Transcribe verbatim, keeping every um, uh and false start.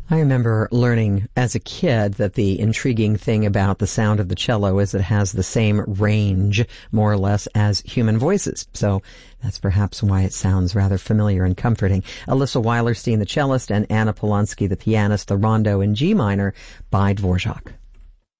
I remember learning as a kid that the intriguing thing about the sound of the cello is it has the same range, more or less, as human voices. So that's perhaps why it sounds rather familiar and comforting. Alyssa Weilerstein, the cellist, and Anna Polonsky, the pianist, the Rondo in G minor by Dvorak.